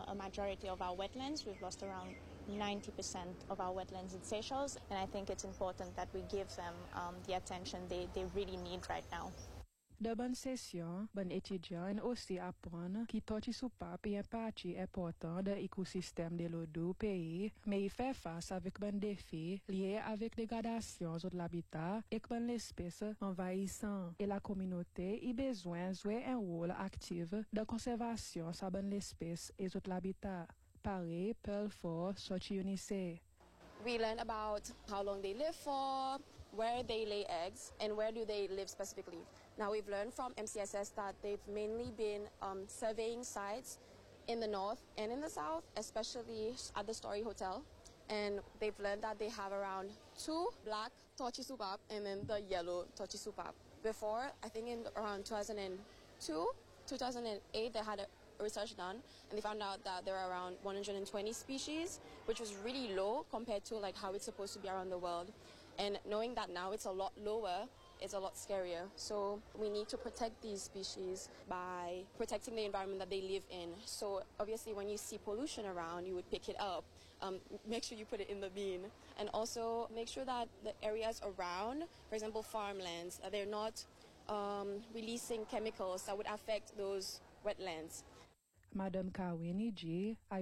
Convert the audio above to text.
a majority of our wetlands. We've lost around 90% of our wetlands in Seychelles, and I think it's important that we give them the attention they really need right now. De bonne session, bon étudiant aussi apprendre qui tortue soupape est une partie importante de l'écosystème de l'eau du pays, mais il fait face avec bon défis liés avec dégradation de l'habitat et bon l'espèce envahissant. Et la communauté a besoin de jouer un rôle actif de conservation de bon l'espèce et de l'habitat. Paris, Pearl Fort, Sochi Unice. We learned about how long they live for, where they lay eggs, and where do they live specifically. Now we've learned from MCSS that they've mainly been surveying sites in the north and in the south, especially at the Story Hotel. And they've learned that they have around 2 black torchy soupape and then the yellow torchy soupape. Before, I think in around 2002, 2008, they had a research done and they found out that there are around 120 species, which was really low compared to like how it's supposed to be around the world. And knowing that now it's a lot lower, it's a lot scarier. So we need to protect these species by protecting the environment that they live in. So obviously when you see pollution around, you would pick it up. Make sure you put it in the bin. And also make sure that the areas around, for example, farmlands, they're not releasing chemicals that would affect those wetlands. Madame Kawini G.